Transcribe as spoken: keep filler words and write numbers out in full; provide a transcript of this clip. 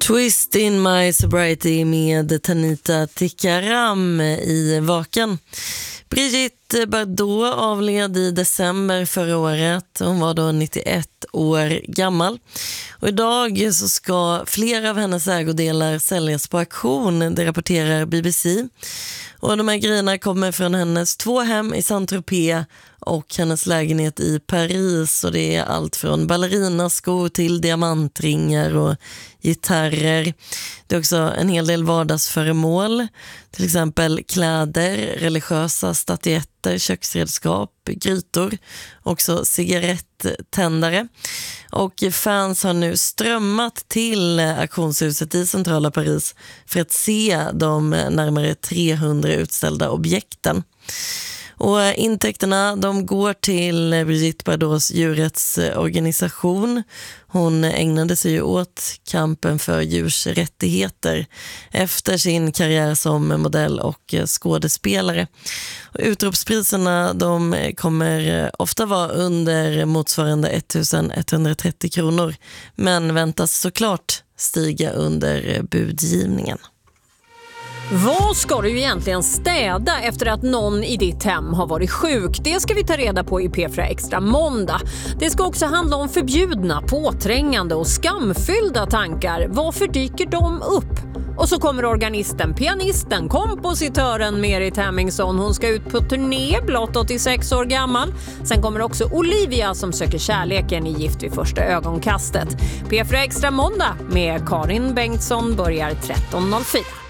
Twist in my sobriety med Tanita Tikaram i Vaken. Brigitte Bardot avled i december förra året. Hon var då nittioett år gammal. Och idag så ska flera av hennes ägodelar säljas på auktion, det rapporterar B B C. Och de här grejerna kommer från hennes två hem i Saint-Tropez och hennes lägenhet i Paris. Och det är allt från ballerinaskor till diamantringar och gitarrer. Det är också en hel del vardagsföremål. Till exempel kläder, religiösa statyetter, köksredskap, grytor. Också cigarettändare. Och fans har nu strömmat till auktionshuset i centrala Paris för att se de närmare trehundra utställda objekten. Och intäkterna de går till Brigitte Bardots djurrättsorganisation. Hon ägnade sig ju åt kampen för djurs rättigheter efter sin karriär som modell och skådespelare. Och utropspriserna de kommer ofta vara under motsvarande ettusenetthundratrettio kronor, men väntas såklart stiga under budgivningen. Vad ska du egentligen städa efter att någon i ditt hem har varit sjuk? Det ska vi ta reda på i P fyra Extra måndag. Det ska också handla om förbjudna, påträngande och skamfyllda tankar. Varför dyker de upp? Och så kommer organisten, pianisten, kompositören Merit Hemmingsson. Hon ska ut på turné, blott åttiosex år gammal. Sen kommer också Olivia som söker kärleken i Gift vid första ögonkastet. P fyra Extra måndag med Karin Bengtsson börjar tretton noll fyra.